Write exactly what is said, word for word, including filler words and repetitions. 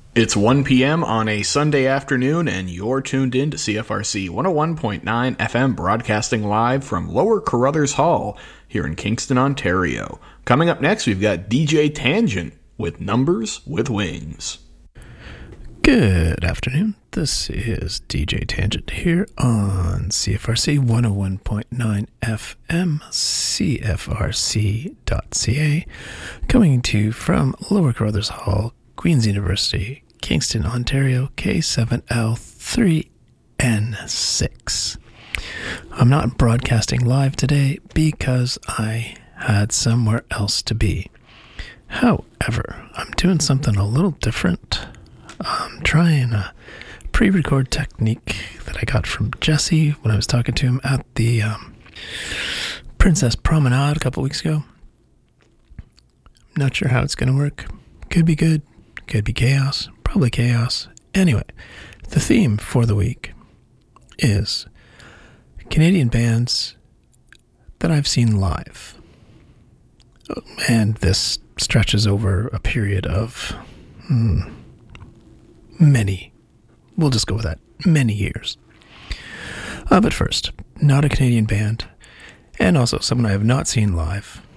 It's one p.m. on a Sunday afternoon, and you're tuned in to C F R C one oh one point nine F M, broadcasting live from Lower Carruthers Hall here in Kingston, Ontario. Coming up next, we've got D J Tangent with Numbers with Wings. Good afternoon. This is D J Tangent here on C F R C one oh one point nine F M, C F R C dot C A, coming to you from Lower Carruthers Hall, Queen's University, Kingston, Ontario, K seven L three N six. I'm not broadcasting live today because I had somewhere else to be. However, I'm doing something a little different. I'm trying a pre-record technique that I got from Jesse when I was talking to him at the um, Princess Promenade a couple weeks ago. Not sure how it's going to work. Could be good. Could be chaos. Probably chaos. Anyway, the theme for the week is Canadian bands that I've seen live. And this stretches over a period of hmm, many, we'll just go with that, many years. Uh, but first, not a Canadian band, and also someone I have not seen live,